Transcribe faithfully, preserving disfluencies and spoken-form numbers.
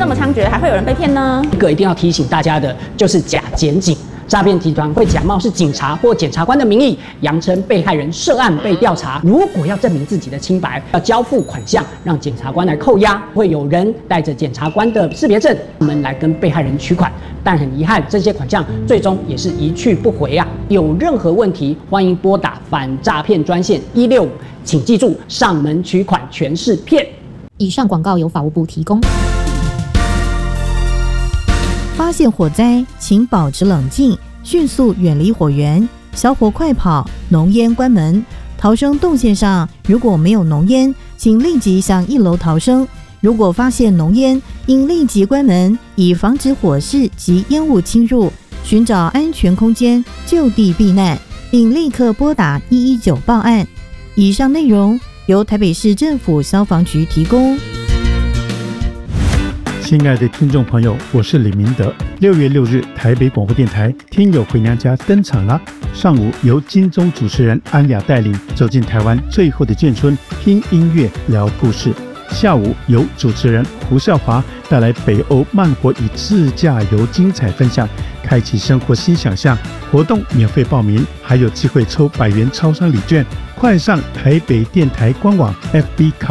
这么猖獗，还会有人被骗呢？ 一个一定要提醒大家的就是假检警。诈骗集团会假冒是警察或检察官的名义，扬称被害人涉案被调查。如果要证明自己的清白，要交付款项让检察官来扣押，会有人带着检察官的识别证，我们来跟被害人取款。但很遗憾，这些款项最终也是一去不回啊！有任何问题，欢迎拨打反诈骗专线一六五，请记住，上门取款全是骗。 以上广告由法务部提供。 发现火灾，请保持冷静，迅速远离火源，小火快跑，浓烟关门。逃生动线上如果没有浓烟，请立即向一楼逃生。如果发现浓烟，应立即关门，以防止火势及烟雾侵入，寻找安全空间就地避难，并立刻拨打一一九报案。以上内容由台北市政府消防局提供。 亲爱的听众朋友，我是李明德。六月六日，台北广播电台《听友回娘家》登场啦！上午由金钟主持人安雅带领走进台湾最后的眷村，听音乐聊故事。下午由主持人胡孝华带来北欧慢活与自驾游精彩分享，开启生活新想象。活动免费报名，还有机会抽百元超商礼券。快上台北电台官网 F B 卡